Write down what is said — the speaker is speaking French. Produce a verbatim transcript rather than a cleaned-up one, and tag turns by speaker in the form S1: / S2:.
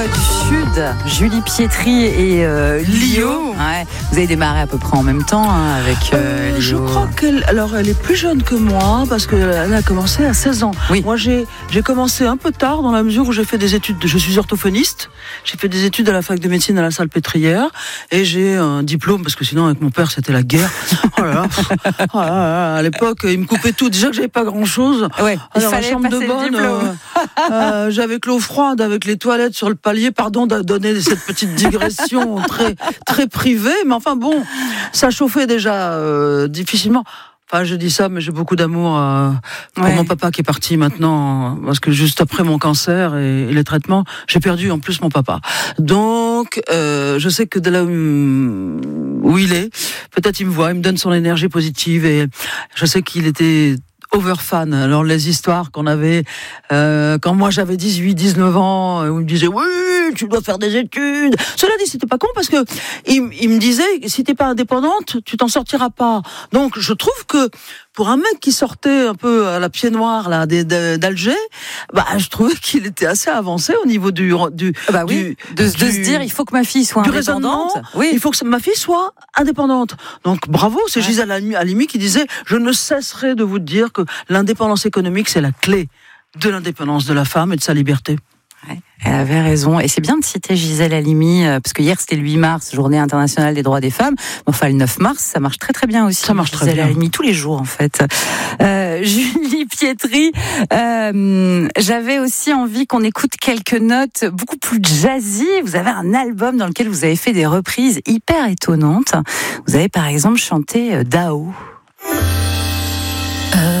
S1: du Sud, Julie Pietri et euh, Lio. Ouais. Vous avez démarré à peu près en même temps hein, avec euh,
S2: euh,
S1: Lio.
S2: Je crois qu'elle alors, elle est plus jeune que moi parce qu'elle a commencé à seize ans.
S1: Oui.
S2: Moi, j'ai, j'ai commencé un peu tard dans la mesure où j'ai fait des études. De, je suis orthophoniste. J'ai fait des études à la fac de médecine à la Salpêtrière et j'ai un diplôme parce que sinon, avec mon père, c'était la guerre. Oh là là. Oh là là. À l'époque, il me coupait tout. Déjà que j'avais pas grand-chose.
S1: Ouais, il
S2: Alors,
S1: fallait
S2: la chambre de
S1: passer le
S2: bonne,
S1: diplôme.
S2: euh, euh, j'avais que l'eau froide avec les toilettes sur le palier. Pardon de donner cette petite digression très très privée, mais enfin bon, ça chauffait déjà euh, difficilement. Enfin, je dis ça, mais j'ai beaucoup d'amour euh, pour
S1: Ouais.
S2: mon papa qui est parti maintenant, parce que juste après mon cancer et, et les traitements, j'ai perdu en plus mon papa. Donc, euh, je sais que de là où, où il est, peut-être il me voit, il me donne son énergie positive, et je sais qu'il était over fan. Alors les histoires qu'on avait euh, quand moi j'avais dix-huit dix-neuf ans, où il me disait oui, tu dois faire des études. Cela dit, c'était pas con parce que il, il me disait si t'es pas indépendante, tu t'en sortiras pas. Donc je trouve que pour un mec qui sortait un peu à la pied noir là d'Alger, bah je trouvais qu'il était assez avancé au niveau du du
S1: bah oui,
S2: du,
S1: de,
S2: du,
S1: de se dire il faut que ma fille soit
S2: du
S1: indépendante.
S2: raisonnement,
S1: Oui.
S2: il faut que ma fille soit indépendante. Donc bravo, c'est
S1: Ouais.
S2: Gisèle Halimi qui disait je ne cesserai de vous dire que l'indépendance économique c'est la clé de l'indépendance de la femme et de sa liberté.
S1: Ouais, elle avait raison. Et c'est bien de citer Gisèle Halimi, euh, parce que hier c'était le huit mars, journée internationale des droits des femmes. Enfin, le neuf mars, ça marche très très bien aussi.
S2: Ça marche très
S1: Gisèle
S2: bien.
S1: Halimi, tous les jours en fait. Euh, Julie Pietri, euh, j'avais aussi envie qu'on écoute quelques notes beaucoup plus jazzy. Vous avez un album dans lequel vous avez fait des reprises hyper étonnantes. Vous avez par exemple chanté euh, Dao.
S3: Euh